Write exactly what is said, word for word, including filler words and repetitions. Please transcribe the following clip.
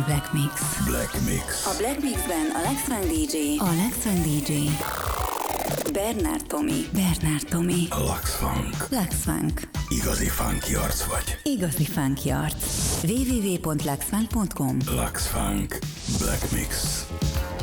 Black Mix. Black Mix. A Black Mixben a Lex Funk dé dzsé. A Lex Funk dé dzsé. Bernard Tomi. Bernard Tomi. Lux Funk. Lux Funk. Igazi funky arc vagy. Igazi funky arc. double-u double-u double-u pont lux funk pont com. Lux Funk. Black Mix.